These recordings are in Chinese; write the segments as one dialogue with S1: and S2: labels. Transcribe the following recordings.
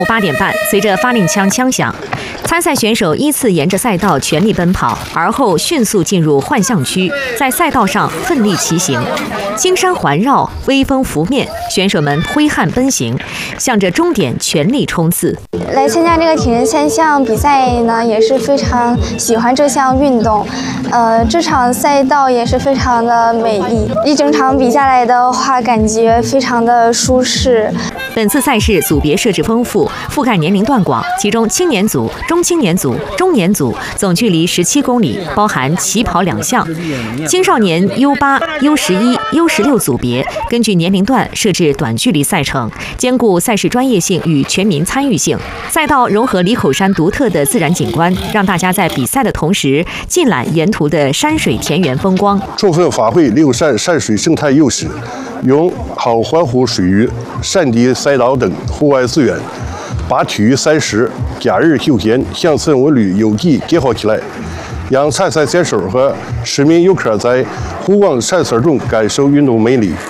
S1: 8点半，随着发令枪枪响，参赛选手依次沿着赛道全力奔跑，而后迅速进入幻象区，在赛道上奋力骑行。金山环绕，微风拂面，选手们挥汗奔行，向着终点全力冲刺。
S2: 来参加这个铁人三项比赛呢，也是非常喜欢这项运动。这场赛道也是非常的美丽，一整场比下来的话，感觉非常的舒适。
S1: 本次赛事组别设置丰富，覆盖年龄段广，其中青年组、中青年组、中年组总距离17公里，包含起跑2项。青少年 U8、U11、U16组别根据年龄段设置短距离赛程，兼顾赛事专业性与全民参与性。赛道融合李口山独特的自然景观，让大家在比赛的同时尽览沿途的山水田园风光，
S3: 充分发挥灵山山水生态优势，用好环湖水域、山地赛道等户外资源，把体育赛事、假日休闲、乡村文旅有机结合起来，让参赛选手和市民游客在湖光山色中感受运动魅力。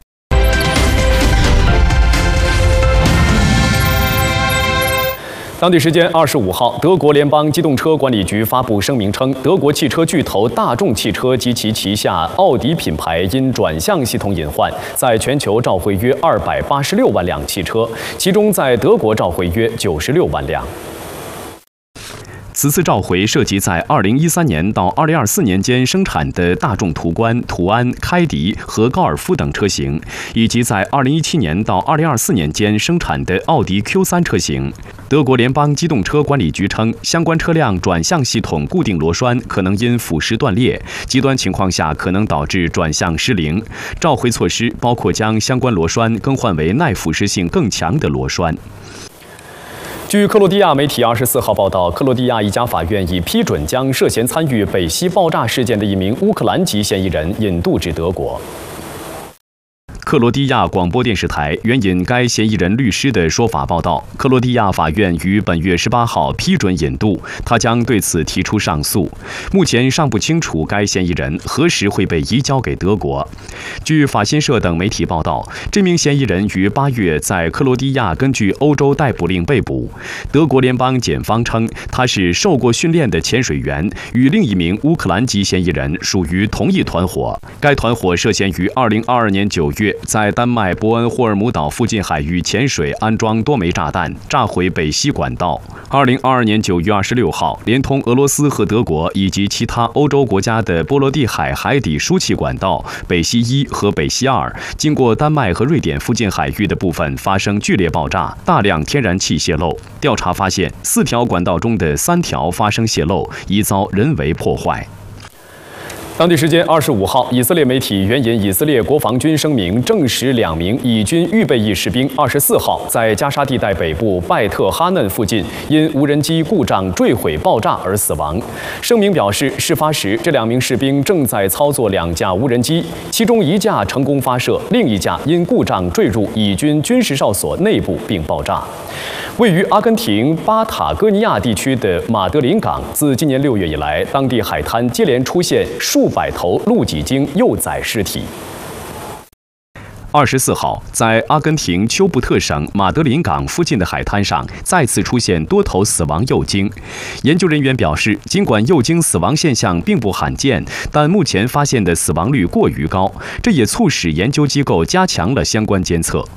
S4: 当地时间25号，德国联邦机动车管理局发布声明称，德国汽车巨头大众汽车及其旗下奥迪品牌因转向系统隐患，在全球召回约286万辆汽车，其中在德国召回约96万辆。此次召回涉及在2013年到2024年间生产的大众途观、途安、开迪和高尔夫等车型，以及在2017年到2024年间生产的奥迪 Q3 车型。德国联邦机动车管理局称，相关车辆转向系统固定螺栓可能因腐蚀断裂，极端情况下可能导致转向失灵。召回措施包括将相关螺栓更换为耐腐蚀性更强的螺栓。据克罗地亚媒体24号报道，克罗地亚一家法院已批准将涉嫌参与北溪爆炸事件的一名乌克兰籍嫌疑人引渡至德国。克罗地亚广播电视台援引该嫌疑人律师的说法报道，克罗地亚法院于本月18号批准引渡，他将对此提出上诉。目前尚不清楚该嫌疑人何时会被移交给德国。据法新社等媒体报道，这名嫌疑人于8月在克罗地亚根据欧洲逮捕令被捕。德国联邦检方称，他是受过训练的潜水员，与另一名乌克兰籍嫌疑人属于同一团伙。该团伙涉嫌于2022年9月在丹麦伯恩霍尔姆岛附近海域潜水，安装多枚炸弹，炸毁北溪管道。2022年9月26号，连通俄罗斯和德国以及其他欧洲国家的波罗的海海底输气管道北溪1和北溪2，经过丹麦和瑞典附近海域的部分发生剧烈爆炸，大量天然气泄漏。调查发现，4条管道中的3条发生泄漏，已遭人为破坏。当地时间25号，以色列媒体援引以色列国防军声明，证实2名以军预备役士兵24号在加沙地带北部拜特哈嫩附近因无人机故障坠毁爆炸而死亡。声明表示，事发时这2名士兵正在操作2架无人机，其中1架成功发射，另1架因故障坠入以军军事哨所内部并爆炸。位于阿根廷巴塔哥尼亚地区的马德林港，自今年6月以来，当地海滩接连出现数百头露脊鲸幼崽尸体。24号，在阿根廷丘布特省马德林港附近的海滩上，再次出现多头死亡幼鲸。研究人员表示，尽管幼鲸死亡现象并不罕见，但目前发现的死亡率过于高，这也促使研究机构加强了相关监测。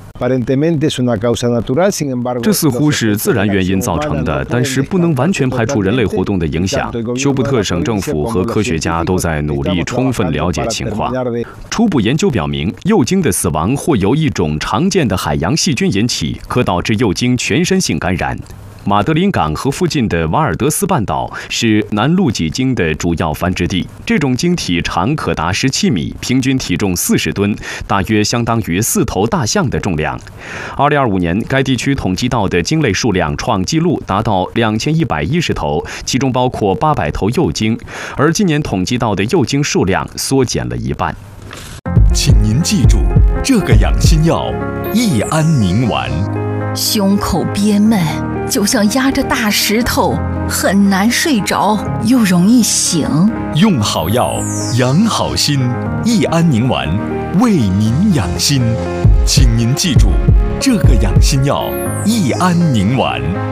S4: 这似乎是自然原因造成的，但是不能完全排除人类活动的影响。丘布特省政府和科学家都在努力充分了解情况。初步研究表明，幼鲸的死亡或由一种常见的海洋细菌引起，可导致幼鲸全身性感染。马德林港和附近的瓦尔德斯半岛是南露脊鲸的主要繁殖地。这种鲸体长可达17米，平均体重40吨，大约相当于4头大象的重量。2025年，该地区统计到的鲸类数量创纪录，达到2110头，其中包括800头幼鲸，而今年统计到的幼鲸数量缩减了1半。
S5: 请您记住，这个养心药益安宁丸。
S6: 胸口憋闷，就像压着大石头，很难睡着，又容易醒。
S5: 用好药，养好心，益安宁丸为您养心。请您记住，这个养心药益安宁丸。